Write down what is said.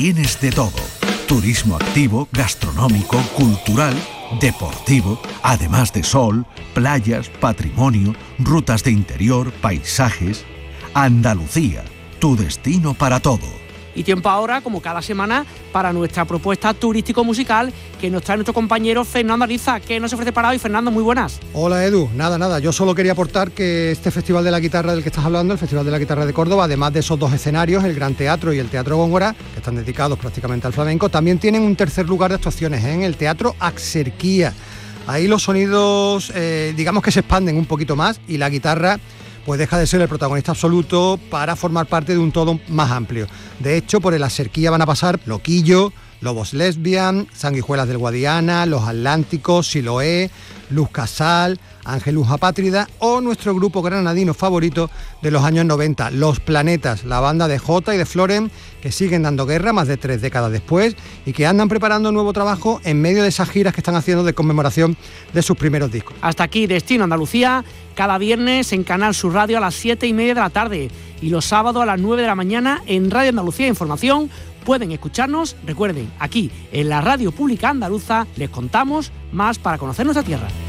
Tienes de todo. Turismo activo, gastronómico, cultural, deportivo, además de sol, playas, patrimonio, rutas de interior, paisajes. Andalucía, tu destino para todo. Y tiempo ahora, como cada semana, para nuestra propuesta turístico-musical que nos trae nuestro compañero Fernando Ariza. ¿Qué nos ofrece para hoy, Fernando? Muy buenas. Hola, Edu. Nada. Yo solo quería aportar que este Festival de la Guitarra del que estás hablando, el Festival de la Guitarra de Córdoba, además de esos dos escenarios, el Gran Teatro y el Teatro Góngora, que están dedicados prácticamente al flamenco, también tienen un tercer lugar de actuaciones en el Teatro Axerquía. Ahí los sonidos, digamos que se expanden un poquito más y la guitarra pues deja de ser el protagonista absoluto para formar parte de un todo más amplio. De hecho, por el Axerquía van a pasar Loquillo, Lobos Lesbian, Sanguijuelas del Guadiana, Los Atlánticos, Siloé, Luz Casal, Ángelus Apátrida o nuestro grupo granadino favorito de los años 90, Los Planetas, la banda de Jota y de Floren, que siguen dando guerra más de 3 décadas después y que andan preparando un nuevo trabajo en medio de esas giras que están haciendo de conmemoración de sus primeros discos. Hasta aquí Destino Andalucía, cada viernes en Canal Sur Radio a las 7:30 de la tarde y los sábados a las 9 de la mañana en Radio Andalucía Información. Pueden escucharnos, recuerden, aquí en la Radio Pública Andaluza les contamos más para conocer nuestra tierra.